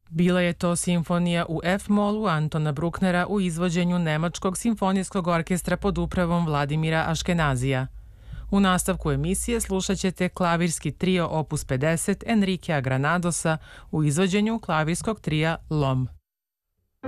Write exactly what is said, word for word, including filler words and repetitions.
Bila je to simfonija u F-molu Antona Brucknera u izvođenju Nemačkog simfonijskog orkestra pod upravom Vladimira Aškenazija. U nastavku emisije slušat ćete klavirski trio opus pedeset Enriquea Granadosa u izvođenju klavirskog trija Lom.